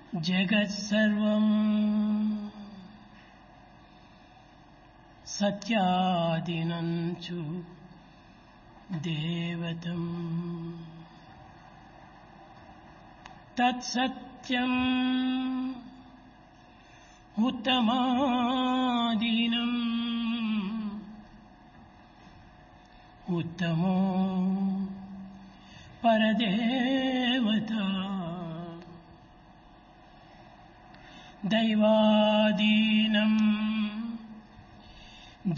జగత్సర్వం సత్యాదినంచు దేవతం తత్సత్యం ఉత్తమాదీనం ఉత్తమో పరదేవత దైవాదీనం